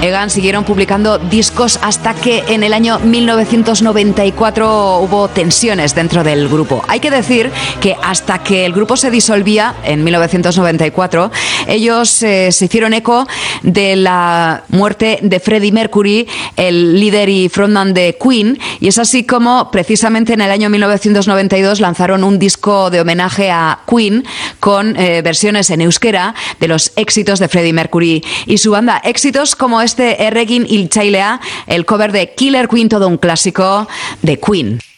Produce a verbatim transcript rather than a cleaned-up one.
Egan siguieron publicando discos hasta que en el año mil novecientos noventa y cuatro hubo tensiones dentro del grupo. Hay que decir que hasta que el grupo se disolvía en mil novecientos noventa y cuatro, ellos eh, se hicieron eco de la muerte de Freddie Mercury, el líder y frontman de Queen, y es así como precisamente en el año mil novecientos noventa y dos lanzaron un disco de homenaje a Queen con eh, versiones en euskera de los éxitos de Freddie Mercury y su banda. Éxitos como este Erregin Hiltzailea, el cover de Killer Queen, todo un clásico de Queen.